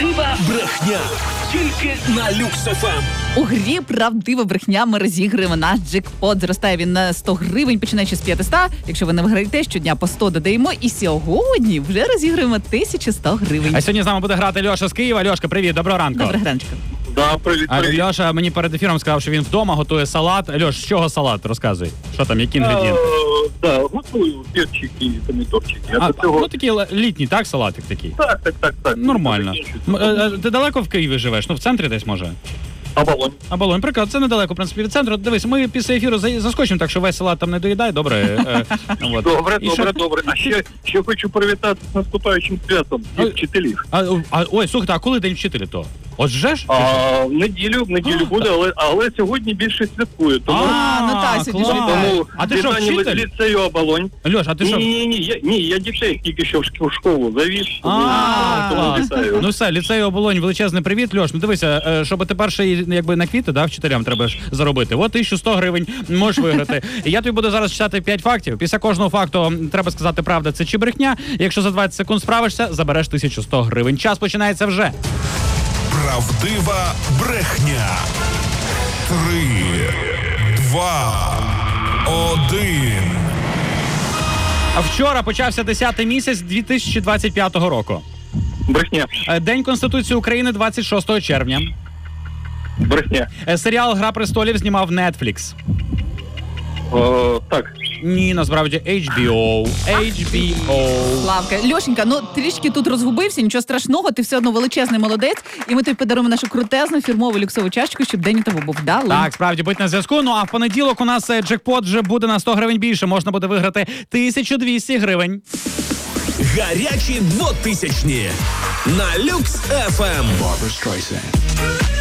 Правдива брехня. Тільки на Люкс ФМ. У грі «Правдива брехня» ми розіграємо наш джекпот. Зростає він на 100 гривень, починаючи з 500. Якщо ви не виграєте, щодня по 100 додаємо. І сьогодні вже розіграємо 1100 гривень. А сьогодні з нами буде грати Льоша з Києва. Льошка, привіт, доброго ранку. Доброго раночка. Да, привіт. Льоша мені перед ефіром сказав, що він вдома готує салат. Льош, з чого салат? Розказуй. Що там, які інгредієнти? Да, готую перчики і помідорчики. Ну такий літній, так, салатик такий? Так. Нормально. Ти далеко в Києві живеш? Ну, в центрі десь, може? Оболонь, прикольно, це недалеко, в принципі, від центру. Дивись, ми після ефіру заскочимо, так що весь салат там не доїдай, добре. Добре. А ще хочу привітати з наступаючим святом вчителів. Ой, слухайте, а коли День вчителя то? От же ж? В неділю буде, але сьогодні більше святкую. Тому А ти що, вчитель? Ліцею Оболонь. Льош, а ти що? Ні, я дітей тільки що в школу завіз. Ну все, ліцею Оболонь, величезний привіт, Льош. Ну дивися, щоб ти перший, якби на квіти, да, вчителям треба ж заробити. От 1100 гривень можеш виграти. І я тобі буду зараз читати 5 фактів. Після кожного факту треба сказати, правда це чи брехня. Якщо за 20 секунд справишся, забереш 1100 гривень. Час починається вже. Правдива брехня. 3, 2, 1. А вчора почався 10-й місяць 2025 року. Брехня. День Конституції України 26 червня. Брехня. Серіал «Гра престолів» знімав Netflix. Так. Ні, насправді HBO. Славка. Льошенька, ну трішки тут розгубився, нічого страшного, ти все одно величезний молодець. І ми тобі подаруємо нашу крутезну фірмову люксову чашку, щоб день у тебе був вдалий. Так, справді, будь на зв'язку. Ну а в понеділок у нас джекпот вже буде на 100 гривень більше. Можна буде виграти 1200 гривень. Гарячі 2000-ні на Люкс ФМ.